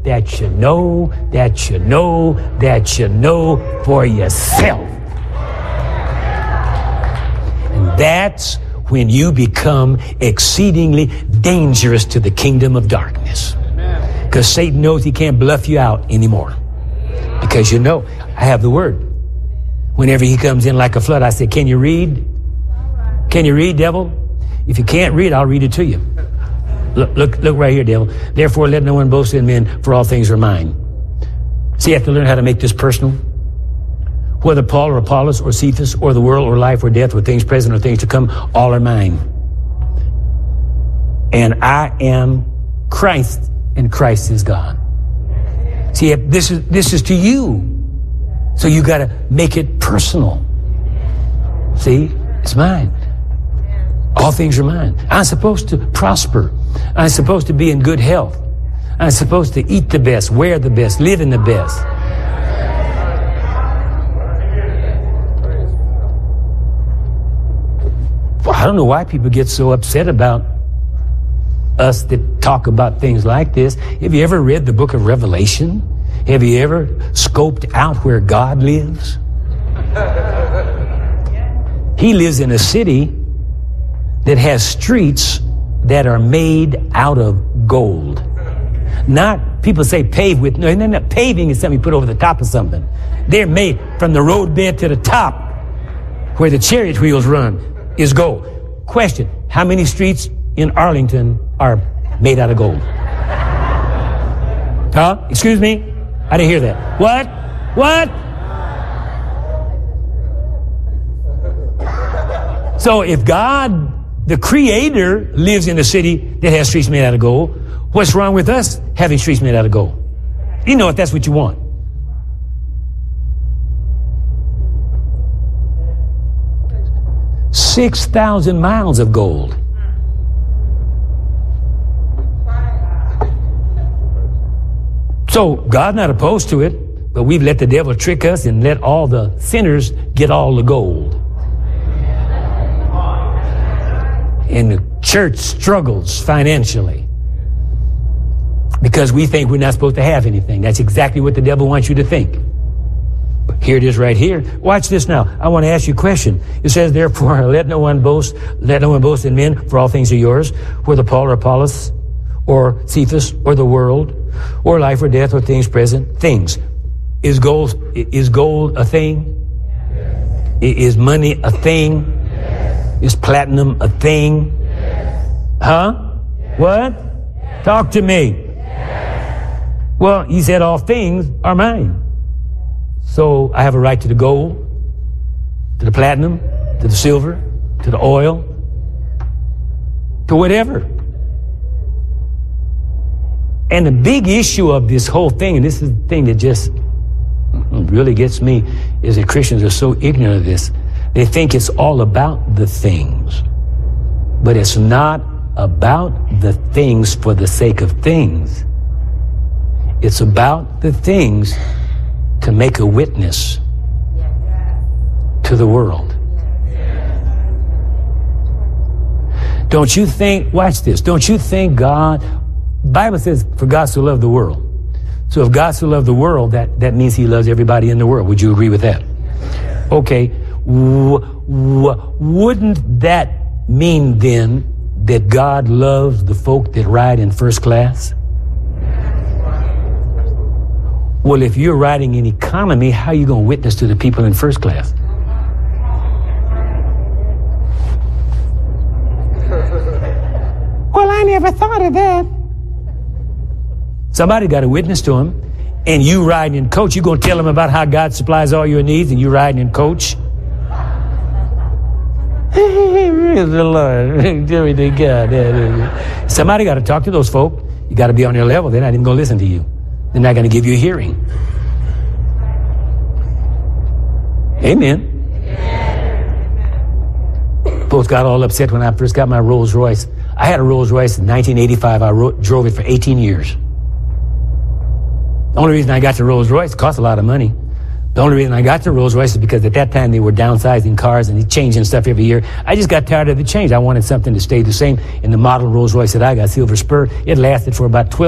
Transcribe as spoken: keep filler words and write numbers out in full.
that you know, that you know, that you know for yourself. And that's when you become exceedingly dangerous to the kingdom of darkness. Because Satan knows he can't bluff you out anymore. Because you know, I have the word. Whenever he comes in like a flood, I say, can you read? Can you read, devil? If you can't read, I'll read it to you. Look, look, look right here, devil. Therefore, let no one boast in men, for all things are mine. See, you have to learn how to make this personal. Whether Paul or Apollos or Cephas or the world or life or death or things present or things to come, all are mine. And I am Christ, and Christ is God. See, this is this is to you. So you got to make it personal. See, it's mine. All things are mine. I'm supposed to prosper. I'm supposed to be in good health. I'm supposed to eat the best, wear the best, live in the best. Well, I don't know why people get so upset about us that talk about things like this. Have you ever read the book of Revelation? Have you ever scoped out where God lives? He lives in a city that has streets that are made out of gold. Not, people say paved with, no, no, no, paving is something you put over the top of something. They're made from the roadbed to the top where the chariot wheels run is gold. Question, how many streets in Arlington are made out of gold? Huh? Excuse me? I didn't hear that. What? What? So if God, the Creator, lives in a city that has streets made out of gold, what's wrong with us having streets made out of gold? You know if that's what you want. Six thousand miles of gold. So God's not opposed to it, but we've let the devil trick us and let all the sinners get all the gold. And the church struggles financially because we think we're not supposed to have anything. That's exactly what the devil wants you to think. But here it is right here. Watch this now. I want to ask you a question. It says, therefore, let no one boast, let no one boast in men, for all things are yours, whether Paul or Apollos or Cephas or the world or life or death or things present. Things. Is gold, is gold a thing? Is money a thing? Is platinum a thing? Huh? What? Talk to me. Well, he said all things are mine. So I have a right to the gold, to the platinum, to the silver, to the oil, to whatever. And the big issue of this whole thing, and this is the thing that just really gets me, is that Christians are so ignorant of this. They think it's all about the things. But it's not about the things for the sake of things. It's about the things to make a witness to the world. Don't you think, watch this, don't you think God, the Bible says, for God so loved the world. So if God so loved the world, that, that means he loves everybody in the world. Would you agree with that? Okay. W- w- wouldn't that mean then that God loves the folk that ride in first class? Well, if you're riding in economy, how are you going to witness to the people in first class? Well, I never thought of that. Somebody got to witness to him. And you riding in coach, you going to tell them about how God supplies all your needs and you riding in coach? Praise the Lord. Glory to God. Somebody got to talk to those folk. You got to be on their level. They're not even going to listen to you. They're not going to give you a hearing. Amen. Folks got all upset when I first got my Rolls Royce. I had a Rolls Royce in nineteen eighty-five. I ro- drove it for eighteen years. The only reason I got the Rolls Royce, it cost a lot of money. The only reason I got the Rolls Royce is because at that time they were downsizing cars and changing stuff every year. I just got tired of the change. I wanted something to stay the same. And the model Rolls Royce that I got, Silver Spur, it lasted for about twelve